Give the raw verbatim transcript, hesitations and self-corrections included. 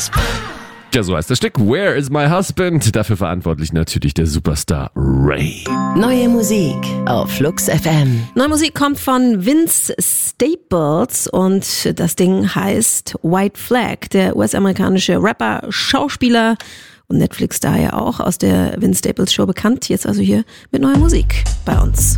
husband? Ja, so heißt das Stück. Where is my husband? Dafür verantwortlich natürlich der Superstar Ray. Neue Musik auf Flux F M. Neue Musik kommt von Vince Staples und das Ding heißt White Flag. Der U S-amerikanische Rapper, Schauspieler und Netflix-Star ja auch, aus der Vince Staples Show bekannt. Jetzt also hier mit neuer Musik bei uns.